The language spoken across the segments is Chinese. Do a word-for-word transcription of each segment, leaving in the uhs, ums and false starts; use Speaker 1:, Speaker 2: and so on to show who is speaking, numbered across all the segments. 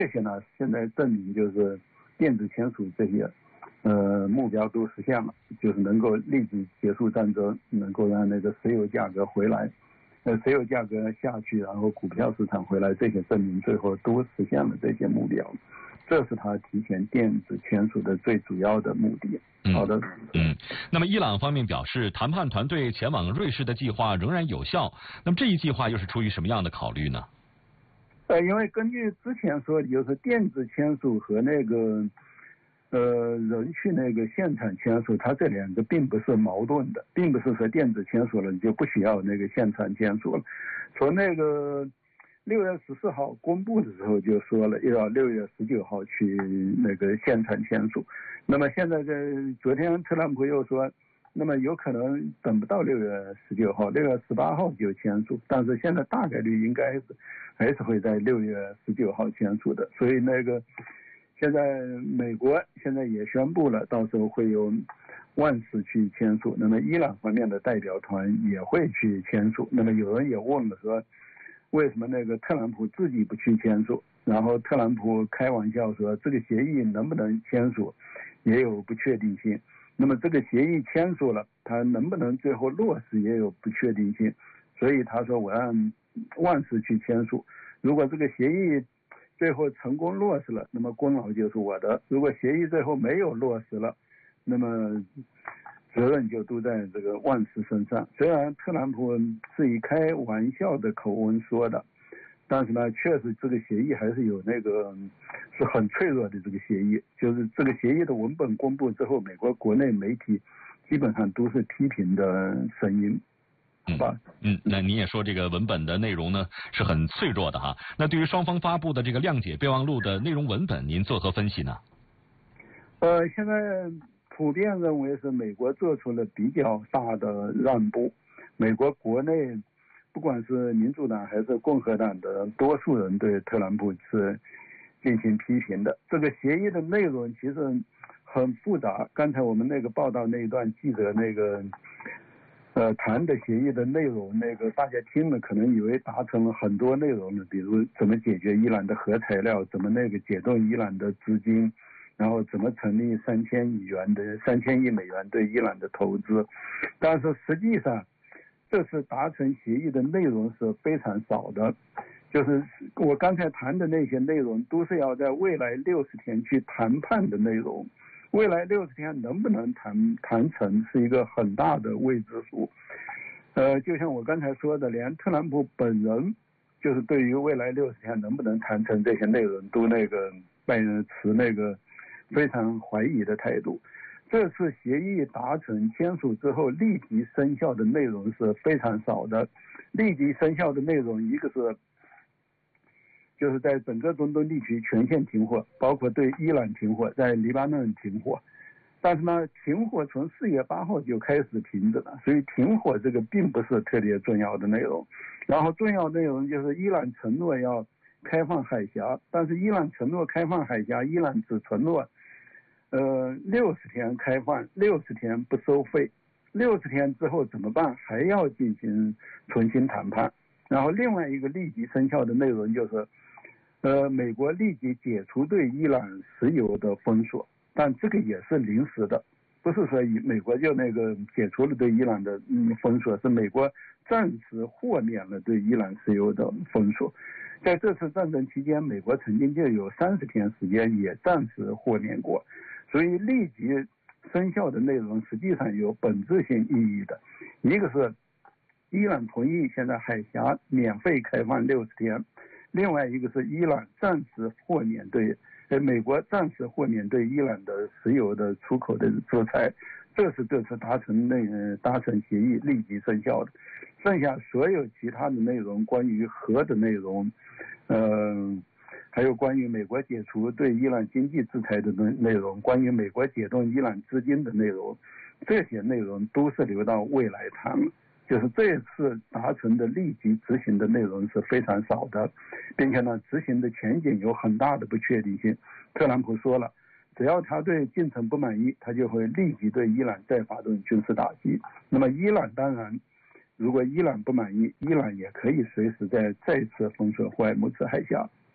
Speaker 1: 这些呢，现在证明就是电子签署这些，呃，目标都实现了，就是能够立即结束战争，能够让那个石油价格回来，呃，石油价格下去，然后股票市场回来，这些证明最后都实现了这些目标。这是他提前电子签署的最主要的目的。好的，
Speaker 2: 嗯，那么伊朗方面表示，谈判团队前往瑞士的计划仍然有效。那么这一计划又是出于什么样的考虑呢？
Speaker 1: 呃，因为根据之前说的，就是电子签署和那个呃人去那个现场签署，它这两个并不是矛盾的，并不是说电子签署了你就不需要那个现场签署了。从那个六月十四号公布的时候就说了，要六月十九号去那个现场签署。那么现在在昨天特朗普又说，那么有可能等不到六月十九号，六月十八号就签署，但是现在大概率应该是还是会在六月十九号签署的。所以那个现在美国现在也宣布了，到时候会有万斯去签署，那么伊朗方面的代表团也会去签署。那么有人也问了说，为什么那个特朗普自己不去签署？然后特朗普开玩笑说，这个协议能不能签署也有不确定性。那么这个协议签署了，他能不能最后落实也有不确定性。所以他说我让万斯去签署，如果这个协议最后成功落实了，那么功劳就是我的；如果协议最后没有落实了，那么责任就都在这个万斯身上。虽然特朗普是以开玩笑的口吻说的，但是呢，确实这个协议还是有那个是很脆弱的。这个协议就是这个协议的文本公布之后，美国国内媒体基本上都是批评的声音。好吧，
Speaker 2: 嗯，那您也说这个文本的内容呢是很脆弱的哈。那对于双方发布的这个谅解备忘录的内容文本，您作何分析呢？
Speaker 1: 呃，现在普遍认为是美国做出了比较大的让步。美国国内不管是民主党还是共和党的多数人对特朗普是进行批评的。这个协议的内容其实很复杂，刚才我们那个报道那一段记者那个呃谈的协议的内容，那个大家听了可能以为达成了很多内容呢，比如怎么解决伊朗的核材料，怎么那个解冻伊朗的资金，然后怎么成立三千亿元的三千亿美元对伊朗的投资。但是实际上这次达成协议的内容是非常少的，就是我刚才谈的那些内容都是要在未来六十天去谈判的内容。未来六十天能不能谈谈成是一个很大的未知数。呃，就像我刚才说的，连特朗普本人就是对于未来六十天能不能谈成这些内容都那个扮演持那个非常怀疑的态度。这次协议达成签署之后立即生效的内容是非常少的。立即生效的内容，一个是就是在整个中东地区全线停火，包括对伊朗停火，在黎巴嫩停火。但是呢，停火从四月八号就开始停止了，所以停火这个并不是特别重要的内容。然后重要内容就是伊朗承诺要开放海峡，但是伊朗承诺开放海峡，伊朗只承诺呃六十天开放，六十天不收费。六十天之后怎么办？还要进行重新谈判。然后另外一个立即生效的内容就是。呃，美国立即解除对伊朗石油的封锁，但这个也是临时的，不是说以美国就那个解除了对伊朗的嗯封锁，是美国暂时豁免了对伊朗石油的封锁。在这次战争期间，美国曾经就有三十天时间也暂时豁免过，所以立即生效的内容实际上有本质性意义的。一个是伊朗同意现在海峡免费开放六十天。另外一个是伊朗暂时豁免对，呃，美国暂时豁免对伊朗的石油的出口的制裁，这是这次达成内达成协议立即生效的。剩下所有其他的内容，关于核的内容，呃，还有关于美国解除对伊朗经济制裁的内容，关于美国解冻伊朗资金的内容，这些内容都是留到未来谈了。就是这次达成的立即执行的内容是非常少的，并且呢，执行的前景有很大的不确定性。特朗普说了，只要他对进程不满意，他就会立即对伊朗再发动军事打击。那么伊朗当然，如果伊朗不满意，伊朗也可以随时再再次封锁霍尔木兹海峡。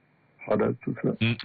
Speaker 1: 好的，主持人。
Speaker 2: 嗯。